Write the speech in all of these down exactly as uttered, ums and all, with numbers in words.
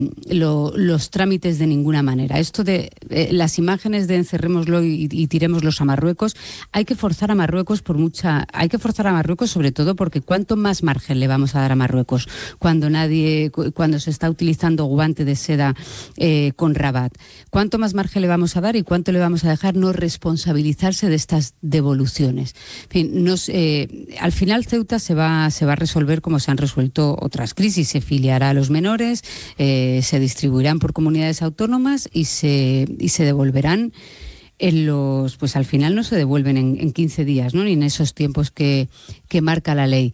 Lo, los trámites de ninguna manera. Esto de eh, las imágenes de encerrémoslo y, y tirémoslos a Marruecos, hay que forzar a Marruecos por mucha, hay que forzar a Marruecos sobre todo porque cuánto más margen le vamos a dar a Marruecos cuando nadie, cuando se está utilizando guante de seda eh, con Rabat, cuánto más margen le vamos a dar y cuánto le vamos a dejar no responsabilizarse de estas devoluciones. En fin, nos, eh, al final Ceuta se va, se va a resolver como se han resuelto otras crisis, se filiará a los menores, eh, se distribuirán por comunidades autónomas y se, y se devolverán en los, pues al final no se devuelven en, en quince días, ¿no? Ni en esos tiempos que, que marca la ley.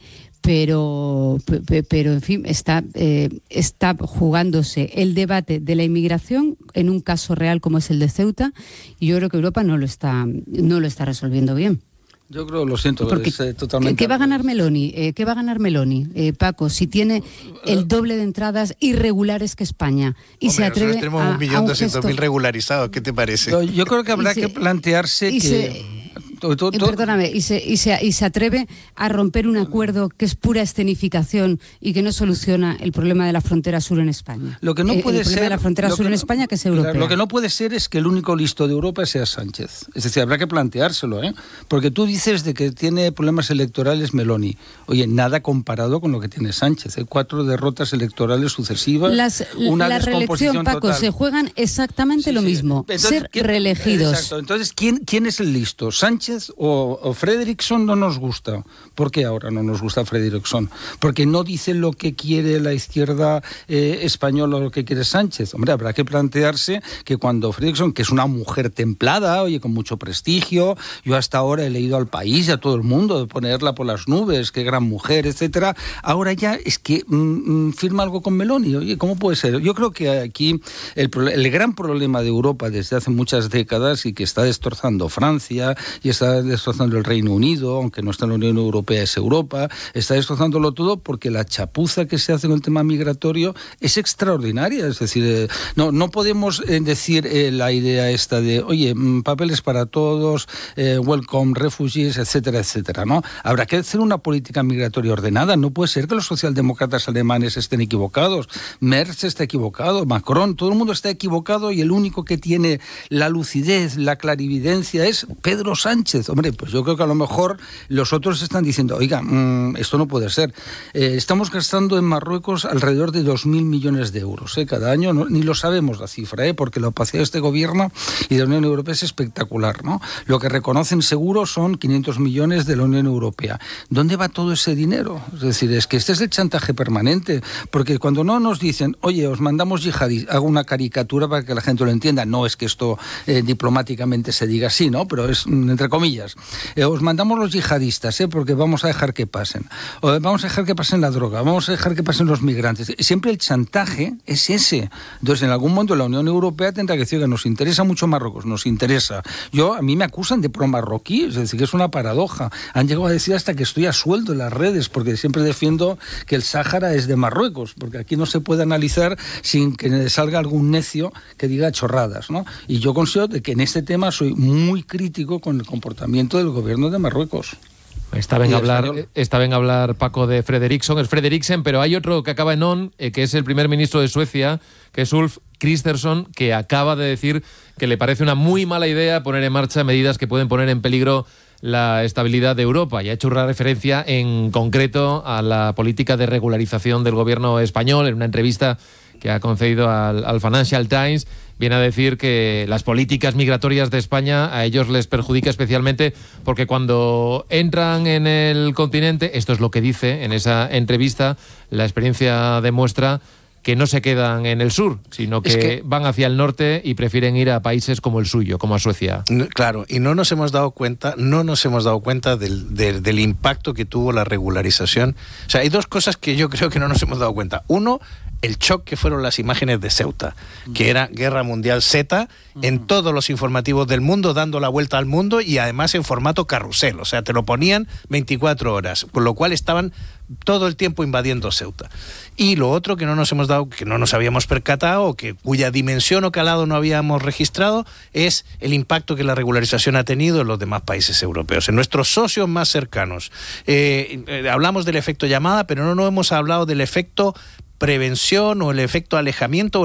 Pero, pero en fin, está, eh, está jugándose el debate de la inmigración en un caso real como es el de Ceuta, y yo creo que Europa no lo está, no lo está resolviendo bien. Yo creo, lo siento, porque es eh, totalmente... ¿Qué va a ganar Meloni? Eh, ¿Qué va a ganar Meloni, eh, Paco, si tiene el doble de entradas irregulares que España y Hombre, se atreve nosotros tenemos a, un millón a doscientos mil regularizados? ¿Qué te parece? Yo, yo creo que habrá se, que plantearse que... Se, Todo, todo, todo. Perdóname, y se, y, se, y se atreve a romper un acuerdo que es pura escenificación y que no soluciona el problema de la frontera sur en España. Lo que no eh, puede el problema ser, de la frontera sur en no, España, que es europea. Lo que no puede ser es que el único listo de Europa sea Sánchez. Es decir, habrá que planteárselo, ¿eh? Porque tú dices de que tiene problemas electorales Meloni. Oye, nada comparado con lo que tiene Sánchez. Hay cuatro derrotas electorales sucesivas. Las, una la reelección, Paco, total. Se juegan exactamente sí, lo sí. mismo. Entonces, ser ¿quién, reelegidos. Exacto. Entonces, ¿quién, quién es el listo? ¿Sánchez o, o Fredriksson? No nos gusta. ¿Por qué ahora no nos gusta Fredriksson? Porque no dice lo que quiere la izquierda eh, española o lo que quiere Sánchez. Hombre, habrá que plantearse que cuando Fredriksson, que es una mujer templada, oye, con mucho prestigio, yo hasta ahora he leído al País y a todo el mundo de ponerla por las nubes, qué gran mujer, etcétera. Ahora ya es que mm, firma algo con Meloni. Oye, ¿cómo puede ser? Yo creo que aquí el, el gran problema de Europa desde hace muchas décadas y que está destrozando Francia y está destrozando el Reino Unido, aunque no está en la Unión Europea, es Europa, está destrozándolo todo porque la chapuza que se hace con el tema migratorio es extraordinaria. Es decir, eh, no, no podemos eh, decir eh, la idea esta de, oye, mm, papeles para todos, eh, welcome refugees, etcétera, etcétera, ¿no? Habrá que hacer una política migratoria ordenada. No puede ser que los socialdemócratas alemanes estén equivocados, Merz está equivocado, Macron, todo el mundo está equivocado y el único que tiene la lucidez, la clarividencia es Pedro Sánchez. Hombre, pues yo creo que a lo mejor los otros están diciendo, oiga, mmm, esto no puede ser. Eh, estamos gastando en Marruecos alrededor de dos mil millones de euros ¿eh? cada año, no, ni lo sabemos la cifra, ¿eh? porque la opacidad de este gobierno y de la Unión Europea es espectacular, ¿no? Lo que reconocen seguro son quinientos millones de la Unión Europea. ¿Dónde va todo ese dinero? Es decir, es que este es el chantaje permanente, porque cuando no nos dicen, oye, os mandamos yihadistas, hago una caricatura para que la gente lo entienda, no es que esto eh, diplomáticamente se diga así, ¿no? Pero es entre comillas. Eh, os mandamos los yihadistas, ¿eh? porque vamos a dejar que pasen. O vamos a dejar que pasen la droga, vamos a dejar que pasen los migrantes. Siempre el chantaje es ese. Entonces, en algún momento la Unión Europea tendrá que decir que nos interesa mucho Marruecos, nos interesa. Yo, a mí me acusan de pro-marroquí, es decir, que es una paradoja. Han llegado a decir hasta que estoy a sueldo en las redes, porque siempre defiendo que el Sáhara es de Marruecos, porque aquí no se puede analizar sin que salga algún necio que diga chorradas, ¿no? Y yo considero que en este tema soy muy crítico con el comportamiento del gobierno de Marruecos. Está bien hablar, está bien hablar, Paco, de Fredriksson, es Fredriksen, pero hay otro que acaba en on, eh, que es el primer ministro de Suecia, que es Ulf Kristersson, que acaba de decir que le parece una muy mala idea poner en marcha medidas que pueden poner en peligro la estabilidad de Europa, y ha hecho una referencia en concreto a la política de regularización del gobierno español en una entrevista que ha concedido al, al Financial Times. Viene a decir que las políticas migratorias de España a ellos les perjudica especialmente porque cuando entran en el continente, esto es lo que dice en esa entrevista, la experiencia demuestra que no se quedan en el sur, sino que, es que van hacia el norte y prefieren ir a países como el suyo, como a Suecia. Claro, y no nos hemos dado cuenta, no nos hemos dado cuenta del, del, del impacto que tuvo la regularización. O sea, hay dos cosas que yo creo que no nos hemos dado cuenta. Uno, el shock que fueron las imágenes de Ceuta, que era Guerra Mundial Z, en todos los informativos del mundo, dando la vuelta al mundo y además en formato carrusel, o sea, te lo ponían veinticuatro horas, con lo cual estaban todo el tiempo invadiendo Ceuta. Y lo otro que no nos hemos dado, que no nos habíamos percatado, que cuya dimensión o calado no habíamos registrado, es el impacto que la regularización ha tenido en los demás países europeos, en nuestros socios más cercanos. Eh, eh, hablamos del efecto llamada, pero no, no hemos hablado del efecto prevención o el efecto alejamiento